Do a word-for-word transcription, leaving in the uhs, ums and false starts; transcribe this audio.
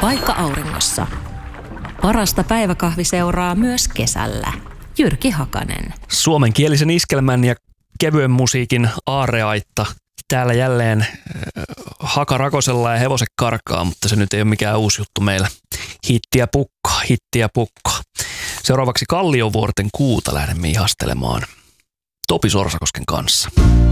paikka auringossa. Parasta päiväkahviseuraa myös kesällä. Jyrki Hakanen. Suomenkielisen iskelmän ja kevyen musiikin aarreaitta. Täällä jälleen äh, haka rakosella ja hevoset karkaa, mutta se nyt ei ole mikään uusi juttu meillä. Hittiä pukkaa, hittiä pukkaa. Seuraavaksi Kalliovuorten kuuta lähdemme ihastelemaan Topi Sorsakosken kanssa.